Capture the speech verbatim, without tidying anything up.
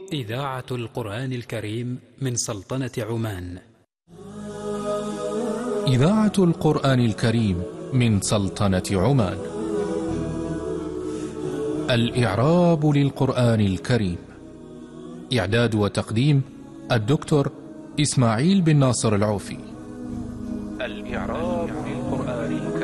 إذاعة القرآن الكريم من سلطنة عمان. إذاعة القرآن الكريم من سلطنة عمان. الإعراب للقرآن الكريم. إعداد وتقديم الدكتور إسماعيل بن ناصر العوفي. الإعراب للقرآن الكريم.